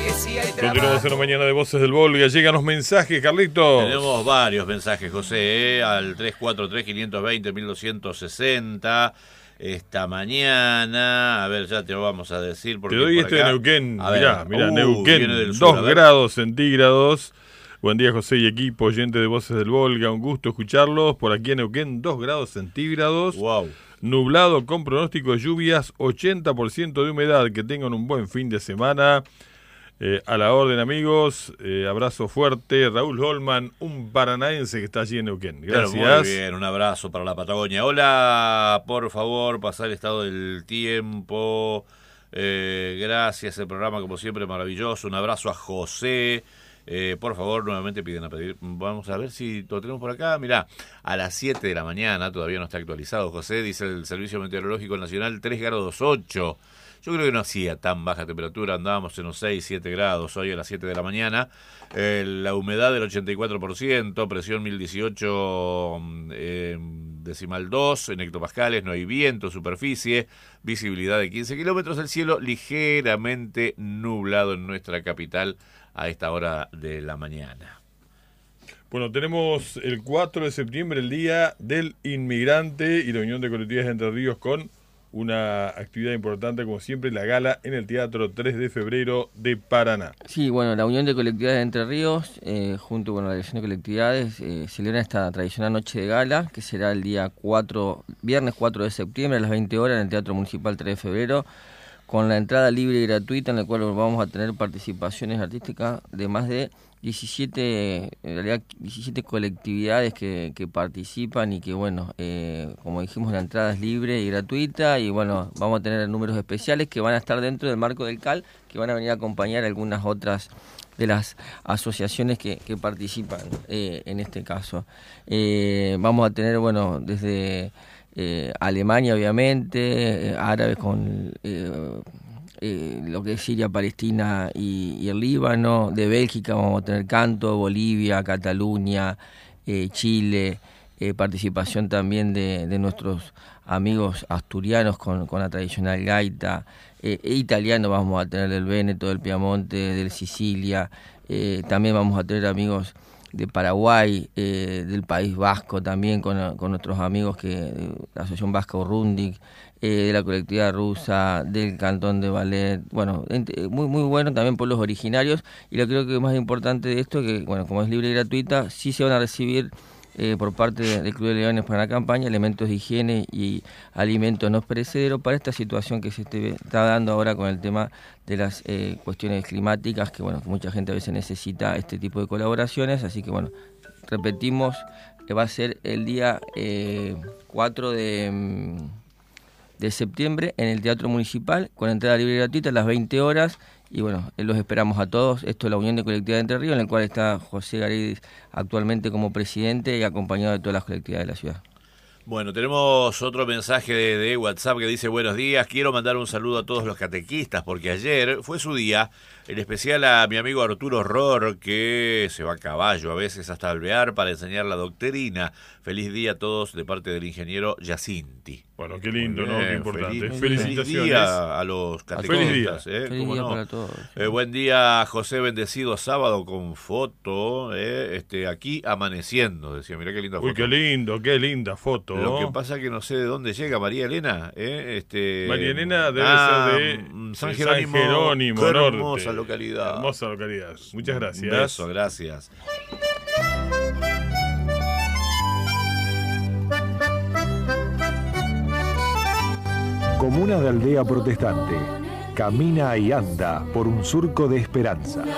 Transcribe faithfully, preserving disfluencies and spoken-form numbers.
Continuamos en la mañana de Voces del Volga. Llegan los mensajes, Carlitos. Tenemos varios mensajes, José, ¿eh? Al tres cuatro tres, cinco dos cero, uno dos seis cero. Esta mañana, a ver, ya te lo vamos a decir. Porque te doy por este acá, de Neuquén. a ver, Mirá, mirá, uh, Neuquén, sur, dos grados centígrados. Buen día, José y equipo, oyente de Voces del Volga. Un gusto escucharlos. Por aquí en Neuquén, dos grados centígrados. Wow. Nublado con pronóstico de lluvias, ochenta por ciento de humedad. Que tengan un buen fin de semana. Eh, a la orden, amigos. Eh, abrazo fuerte. Raúl Holman, un paranaense que está allí en Neuquén. Gracias. Pero muy bien, un abrazo para la Patagonia. Hola, por favor, pasar el estado del tiempo. Eh, gracias, el programa como siempre maravilloso. Un abrazo a José. Eh, por favor, nuevamente piden a pedir. Vamos a ver si lo tenemos por acá. Mirá, a las siete de la mañana, todavía no está actualizado, José, dice el Servicio Meteorológico Nacional, tres grados ocho. Yo creo que no hacía tan baja temperatura, andábamos en los seis, siete grados hoy a las siete de la mañana. Eh, la humedad del ochenta y cuatro por ciento, presión mil dieciocho eh, decimal dos en hectopascales, no hay viento, superficie, visibilidad de quince kilómetros, el cielo ligeramente nublado en nuestra capital a esta hora de la mañana. Bueno, tenemos el cuatro de septiembre, el Día del Inmigrante, y la Unión de Colectividades de Entre Ríos con una actividad importante, como siempre, la gala en el Teatro tres de febrero de Paraná. Sí, bueno, la Unión de Colectividades de Entre Ríos, eh, junto con la Dirección de Colectividades, eh, celebra esta tradicional noche de gala, que será el día cuatro, viernes cuatro de septiembre a las veinte horas en el Teatro Municipal tres de febrero, con la entrada libre y gratuita, en la cual vamos a tener participaciones artísticas de más de diecisiete, en realidad diecisiete colectividades que, que participan y que, bueno, eh, como dijimos, la entrada es libre y gratuita, y bueno, vamos a tener números especiales que van a estar dentro del marco del C A L, que van a venir a acompañar algunas otras de las asociaciones que, que participan eh, en este caso. Eh, vamos a tener, bueno, desde Eh, Alemania, obviamente, eh, árabes con eh, eh, lo que es Siria, Palestina y, y el Líbano. De Bélgica vamos a tener canto, Bolivia, Cataluña, eh, Chile, eh, participación también de, de nuestros amigos asturianos con, con la tradicional gaita, eh, e italiano vamos a tener del Véneto, del Piamonte, del Sicilia, eh, también vamos a tener amigos de Paraguay, eh, del País Vasco también, con, con nuestros amigos que de la Asociación Vasca Urrundik, eh, de la colectividad rusa, del Cantón de Vallet, bueno, muy muy bueno, también pueblos originarios, y lo creo que más importante de esto, que bueno, como es libre y gratuita, sí se van a recibir eh, por parte del Club de Leones para la campaña elementos de higiene y alimentos no perecederos para esta situación que se está dando ahora con el tema de las eh, cuestiones climáticas, que bueno, mucha gente a veces necesita este tipo de colaboraciones, así que bueno, repetimos, que va a ser el día eh, cuatro de, de septiembre en el Teatro Municipal, con entrada libre y gratuita a las veinte horas, y bueno, los esperamos a todos. Esto es la Unión de Colectividades de Entre Ríos, en la cual está José Garidis actualmente como presidente y acompañado de todas las colectividades de la ciudad. Bueno, tenemos otro mensaje de, de WhatsApp que dice: buenos días, quiero mandar un saludo a todos los catequistas porque ayer fue su día, en especial a mi amigo Arturo Ror, que se va a caballo a veces hasta Alvear para enseñar la doctrina. Feliz día a todos de parte del ingeniero Yacinti. Bueno, qué lindo, bien, ¿no? Qué importante. Feliz, Felicitaciones. Feliz día a los catequistas. Feliz día, ¿eh? Feliz ¿Cómo día no? para todos. Eh, buen día, José, bendecido sábado con foto, eh, este, aquí amaneciendo, decía, mirá qué linda foto. Uy, qué lindo, qué linda foto. Lo que pasa es que no sé de dónde llega María Elena. ¿eh? Este, María Elena debe ah, ser de San de Jerónimo, San Jerónimo qué Norte. hermosa localidad. Hermosa localidad. Muchas gracias. Un beso, gracias. Comuna de Aldea Protestante. Camina y anda por un surco de esperanza.